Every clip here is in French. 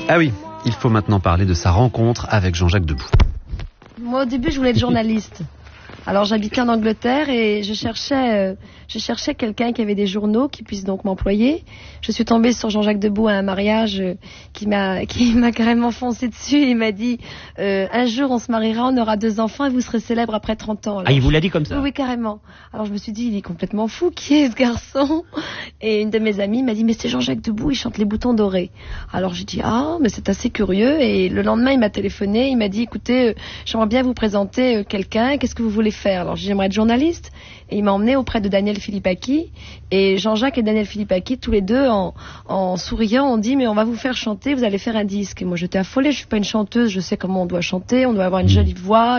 Ah oui, il faut maintenant parler de sa rencontre avec Jean-Jacques Debout. Moi, au début, je voulais être journaliste. Alors, j'habitais en Angleterre et je cherchais quelqu'un qui avait des journaux qui puisse donc m'employer. Je suis tombée sur Jean-Jacques Debout à un mariage qui m'a carrément foncé dessus. Il m'a dit un jour on se mariera, on aura 2 enfants et vous serez célèbre après 30 ans. Alors, il vous l'a dit comme ça? Oui, carrément. Alors je me suis dit, il est complètement fou, qui est ce garçon? Et une de mes amies m'a dit, mais c'est Jean-Jacques Debout, il chante Les Boutons Dorés. Alors j'ai dit, ah, mais c'est assez curieux. Et le lendemain, il m'a téléphoné, il m'a dit, écoutez, j'aimerais bien vous présenter quelqu'un, qu'est-ce que vous voulez faire? Alors j'aimerais être journaliste. Et il m'a emmené auprès de Daniel Philippaki. Et Jean-Jacques et Daniel Philippaki, tous les deux, en souriant, ont dit, mais on va vous faire chanter, vous allez faire un disque. Et moi, j'étais affolée, je suis pas une chanteuse, je sais comment on doit chanter, on doit avoir une jolie voix,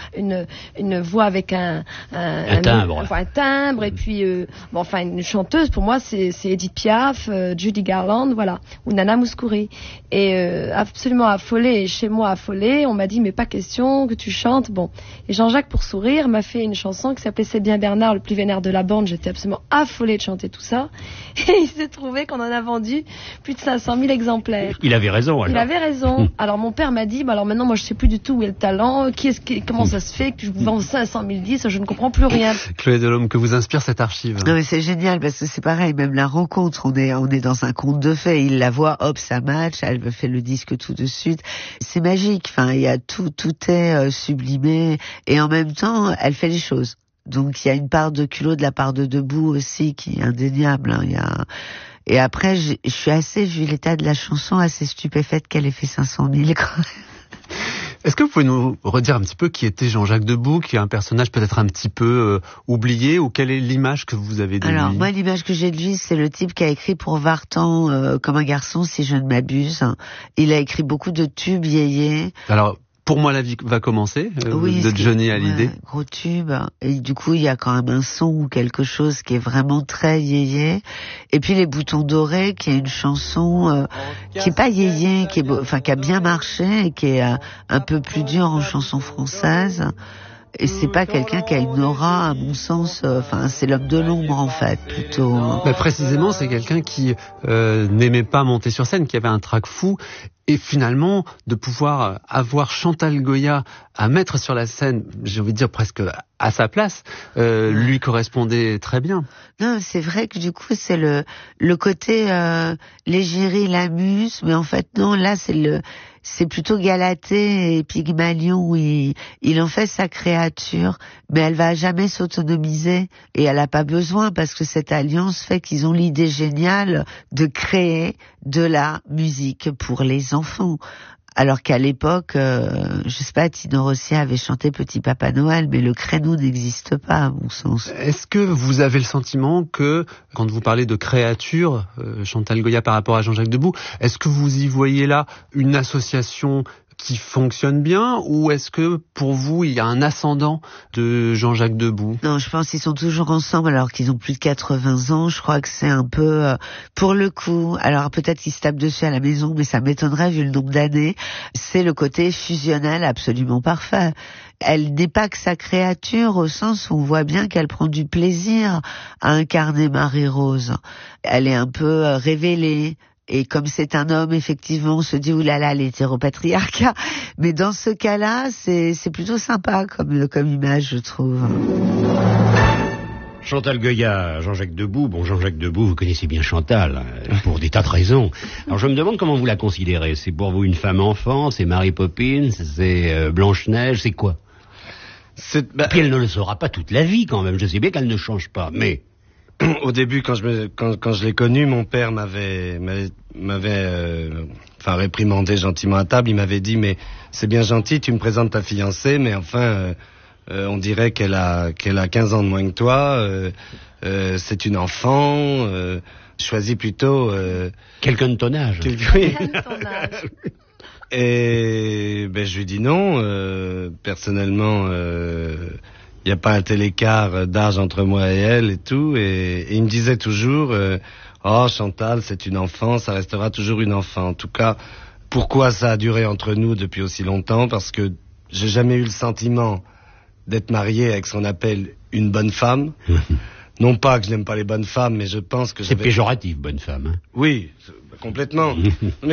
une voix avec un timbre, et puis, une chanteuse, pour moi, c'est Edith Piaf, Judy Garland, voilà, ou Nana Mouskouri. Et absolument affolée, et chez moi affolée, on m'a dit, mais pas question que tu chantes, bon. Et Jean-Jacques, pour sourire, m'a fait une chanson qui s'appelait C'est bien Bernard, le plus vénère de la bande. J'étais absolument affolée de chanter tout ça. Et il s'est trouvé qu'on en a vendu plus de 500 000 exemplaires. Il avait raison, alors. Il avait raison. Alors mon père m'a dit, alors maintenant moi je sais plus du tout où est le talent, comment ça se fait que je vous vends 500 000 disques, je ne comprends plus rien. Chloé Delhomme, que vous inspire cette archive? Non mais c'est génial parce que c'est pareil, même la rencontre, on est dans un conte de fées. Il la voit, hop, ça match, elle me fait le disque tout de suite. C'est magique. Enfin, il y a tout est sublimé et en même temps, elle fait les choses. Donc il y a une part de culot de la part de Debout aussi qui est indéniable. Hein. Et après, je suis assez, vu l'état de la chanson, assez stupéfaite qu'elle ait fait 500 000. Est-ce que vous pouvez nous redire un petit peu qui était Jean-Jacques Debout, qui est un personnage peut-être un petit peu oublié, ou quelle est l'image que vous avez de lui? Alors moi, l'image que j'ai de lui, c'est le type qui a écrit pour Vartan comme un garçon, si je ne m'abuse. Il a écrit beaucoup de tubes yéyés. Alors, Pour moi la vie va commencer, de Johnny Hallyday. Ouais, gros tube. Et du coup, il y a quand même un son ou quelque chose qui est vraiment très yéyé. Et puis Les Boutons Dorés, qui est une chanson qui est pas yéyé, qui a bien marché et qui est un peu plus dure en chanson française. Et c'est pas quelqu'un qui a une aura, à mon sens, c'est l'homme de l'ombre, en fait, plutôt. Précisément, c'est quelqu'un qui n'aimait pas monter sur scène, qui avait un trac fou. Et finalement, de pouvoir avoir Chantal Goya à mettre sur la scène, j'ai envie de dire presque à sa place, lui correspondait très bien. Non, c'est vrai que du coup, c'est le côté l'égérie, la muse, mais en fait, non, là, c'est plutôt Galatée et Pygmalion où il en fait sa créature, mais elle va jamais s'autonomiser et elle a pas besoin parce que cette alliance fait qu'ils ont l'idée géniale de créer de la musique pour les enfants. Alors qu'à l'époque, je sais pas, Tino Rossi avait chanté Petit Papa Noël, mais le créneau n'existe pas, à mon sens. Est-ce que vous avez le sentiment que, quand vous parlez de créature, Chantal Goya par rapport à Jean-Jacques Debout, est-ce que vous y voyez là une association qui fonctionne bien, ou est-ce que pour vous il y a un ascendant de Jean-Jacques Debout? Non, je pense qu'ils sont toujours ensemble alors qu'ils ont plus de 80 ans. Je crois que c'est un peu pour le coup. Alors peut-être qu'ils se tapent dessus à la maison, mais ça m'étonnerait vu le nombre d'années. C'est le côté fusionnel absolument parfait. Elle n'est pas que sa créature au sens où on voit bien qu'elle prend du plaisir à incarner Marie-Rose. Elle est un peu révélée. Et comme c'est un homme, effectivement, on se dit oulala, l'hétéropatriarcat. Mais dans ce cas-là, c'est plutôt sympa comme image, je trouve. Chantal Goya, Jean-Jacques Debout. Bon, Jean-Jacques Debout, vous connaissez bien Chantal, pour des tas de raisons. Alors je me demande comment vous la considérez. C'est pour vous une femme enfant, c'est Mary Poppins, c'est Blanche-Neige, c'est quoi? Puis elle ne le saura pas toute la vie quand même. Je sais bien qu'elle ne change pas, mais... Au début, quand je l'ai connu, mon père m'avait réprimandé gentiment à table. Il m'avait dit, mais c'est bien gentil, tu me présentes ta fiancée, mais enfin, on dirait qu'elle a 15 ans de moins que toi. C'est une enfant. Choisis plutôt quelqu'un de ton âge. Oui. Et je lui dis non. Personnellement. Il n'y a pas un tel écart d'âge entre moi et elle et tout. Et il me disait toujours, oh Chantal, c'est une enfant, ça restera toujours une enfant. En tout cas, pourquoi ça a duré entre nous depuis aussi longtemps? Parce que j'ai jamais eu le sentiment d'être marié avec ce qu'on appelle une bonne femme. Non pas que je n'aime pas les bonnes femmes, mais je pense que... C'est péjoratif, bonne femme. Hein. Oui, complètement.